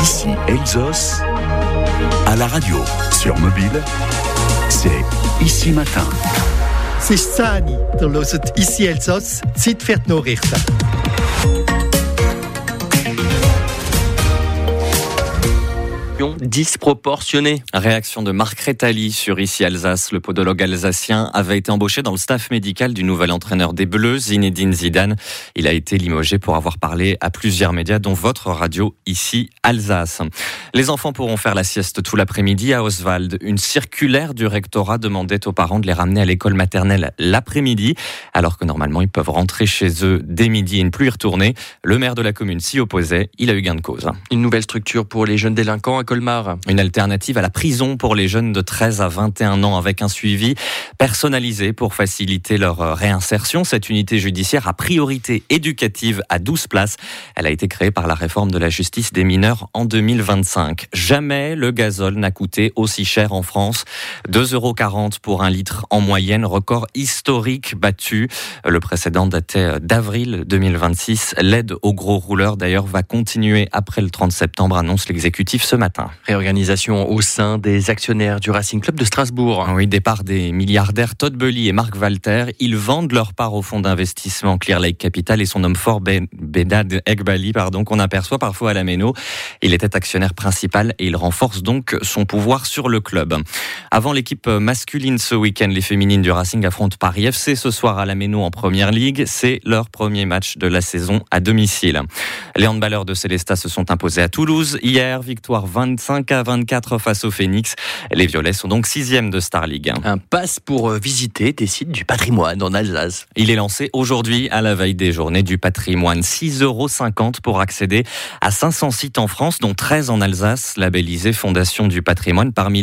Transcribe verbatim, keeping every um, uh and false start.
Ici Elsos, à la radio, sur mobile, c'est Ici Matin. Es ist zehn Uhr, ihr hört «Ici Elsass», Zeit für die Nachrichten. Disproportionnée. Réaction de Marc Rétali sur Ici Alsace. Le podologue alsacien avait été embauché dans le staff médical du nouvel entraîneur des Bleus, Zinedine Zidane. Il a été limogé pour avoir parlé à plusieurs médias, dont votre radio Ici Alsace. Les enfants pourront faire la sieste tout l'après-midi à Oswald. Une circulaire du rectorat demandait aux parents de les ramener à l'école maternelle l'après-midi, alors que normalement ils peuvent rentrer chez eux dès midi et ne plus y retourner. Le maire de la commune s'y opposait. Il a eu gain de cause. Une nouvelle structure pour les jeunes délinquants à Colmar. Une alternative à la prison pour les jeunes de treize à vingt et un ans avec un suivi personnalisé pour faciliter leur réinsertion. Cette unité judiciaire a priorité éducative à douze places. Elle a été créée par la réforme de la justice des mineurs en deux mille vingt-cinq. Jamais le gazole n'a coûté aussi cher en France. deux euros quarante pour un litre en moyenne, record historique battu. Le précédent datait d'avril deux mille vingt-six. L'aide aux gros rouleurs d'ailleurs va continuer après le trente septembre, annonce l'exécutif ce matin. Réorganisation au sein des actionnaires du Racing Club de Strasbourg. Oui, départ des milliardaires Todd Boehly et Marc Walter. Ils vendent leur part au fonds d'investissement Clear Lake Capital et son homme fort Behdad Eghbali, pardon, qu'on aperçoit parfois à la Méno. Il était actionnaire principal et il renforce donc son pouvoir sur le club. Avant l'équipe masculine ce week-end, les féminines du Racing affrontent Paris F C ce soir à la Méno en Première Ligue. C'est leur premier match de la saison à domicile. Les handballeurs de Célestat se sont imposés à Toulouse. Hier, victoire vingt-cinq à vingt-quatre face au Phoenix. Les Violets sont donc sixième de Star League. Un pass pour visiter des sites du patrimoine en Alsace. Il est lancé aujourd'hui à la veille des journées du patrimoine. six euros cinquante pour accéder à cinq cents sites en France, dont treize en Alsace, labellisés Fondation du patrimoine. Parmi